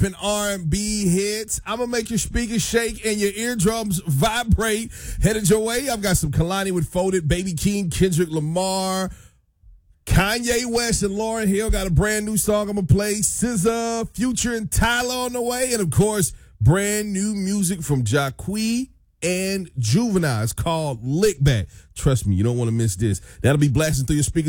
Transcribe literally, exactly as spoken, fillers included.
and R and B hits. I'm going to make your speakers shake and your eardrums vibrate. Headed your way, I've got some Kalani with Folded, Baby King, Kendrick Lamar, Kanye West, and Lauryn Hill got a brand new song I'm going to play. S Z A, Future, and Tyler on the way. And, of course, brand new music from Jacquees and Juvenile. It's called Lick Back. Trust me, you don't want to miss this. That'll be blasting through your speakers.